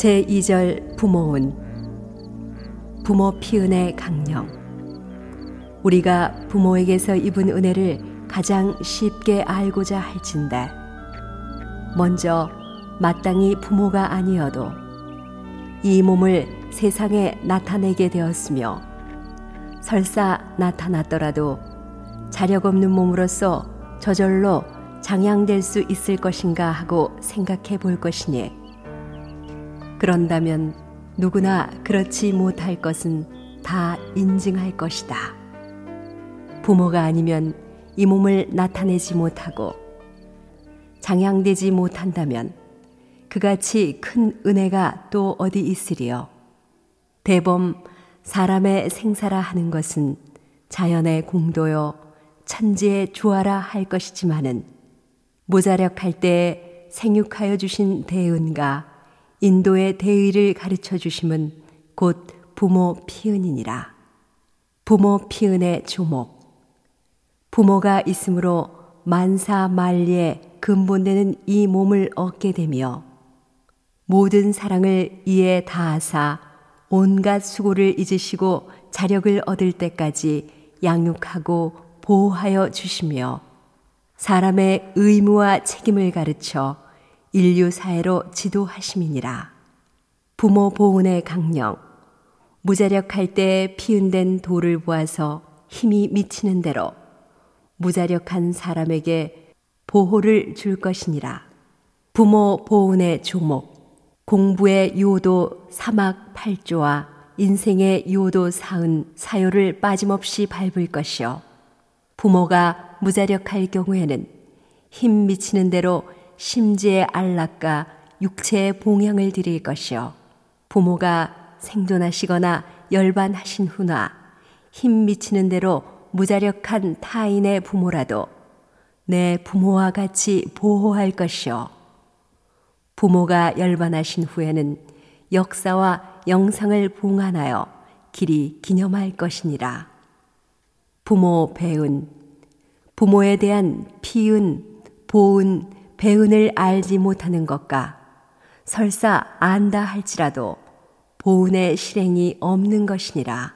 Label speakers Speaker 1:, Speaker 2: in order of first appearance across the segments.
Speaker 1: 제2절 부모운. 부모 피은의 강령. 우리가 부모에게서 입은 은혜를 가장 쉽게 알고자 할진대 먼저 마땅히 부모가 아니어도 이 몸을 세상에 나타내게 되었으며 설사 나타났더라도 자력 없는 몸으로서 저절로 장양될 수 있을 것인가 하고 생각해 볼 것이니, 그런다면 누구나 그렇지 못할 것은 다 인증할 것이다. 부모가 아니면 이 몸을 나타내지 못하고 장양되지 못한다면 그같이 큰 은혜가 또 어디 있으리요. 대범 사람의 생사라 하는 것은 자연의 공도요 천지의 조화라 할 것이지만은 무자력할 때에 생육하여 주신 대은과 인도의 대의를 가르쳐 주심은 곧 부모 피은이니라. 부모 피은의 조목. 부모가 있으므로 만사만리의 근본되는 이 몸을 얻게 되며 모든 사랑을 이에 다하사 온갖 수고를 잊으시고 자력을 얻을 때까지 양육하고 보호하여 주시며 사람의 의무와 책임을 가르쳐 인류 사회로 지도하심이니라. 부모 보훈의 강령. 무자력할 때 피은된 돌을 보아서 힘이 미치는 대로 무자력한 사람에게 보호를 줄 것이니라. 부모 보훈의 조목. 공부의 요도 사막 8조와 인생의 요도 44요를 빠짐없이 밟을 것이요. 부모가 무자력할 경우에는 힘 미치는 대로 심지의 안락과 육체의 봉양을 드릴 것이요. 부모가 생존하시거나 열반하신 후나 힘 미치는 대로 무자력한 타인의 부모라도 내 부모와 같이 보호할 것이요. 부모가 열반하신 후에는 역사와 영상을 봉안하여 길이 기념할 것이니라. 부모 배은. 부모에 대한 피은, 보은, 배은을 알지 못하는 것과 설사 안다 할지라도 보은의 실행이 없는 것이니라.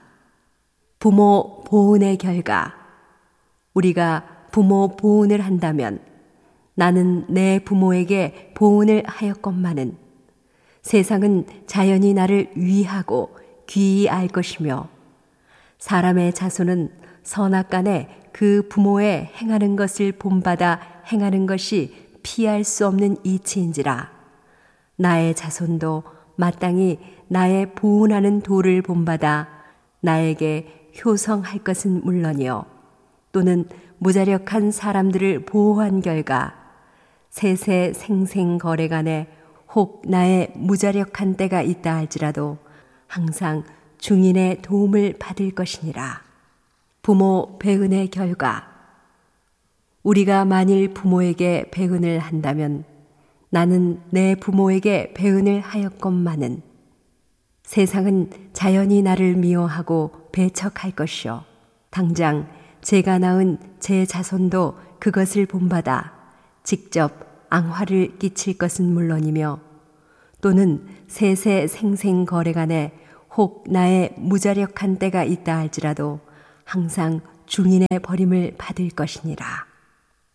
Speaker 1: 부모 보은의 결과. 우리가 부모 보은을 한다면 나는 내 부모에게 보은을 하였건만은 세상은 자연히 나를 위하고 귀히 알 것이며 사람의 자손은 선악간에 그 부모의 행하는 것을 본받아 행하는 것이 피할 수 없는 이치인지라. 나의 자손도 마땅히 나의 보훈하는 도를 본받아 나에게 효성할 것은 물론이요 또는 무자력한 사람들을 보호한 결과 세세 생생 거래간에 혹 나의 무자력한 때가 있다 할지라도 항상 중인의 도움을 받을 것이니라. 부모 배은의 결과. 우리가 만일 부모에게 배은을 한다면 나는 내 부모에게 배은을 하였건만은 세상은 자연히 나를 미워하고 배척할 것이요 당장 제가 낳은 제 자손도 그것을 본받아 직접 앙화를 끼칠 것은 물론이며 또는 세세 생생 거래간에 혹 나의 무자력한 때가 있다 할지라도 항상 중인의 버림을 받을 것이니라.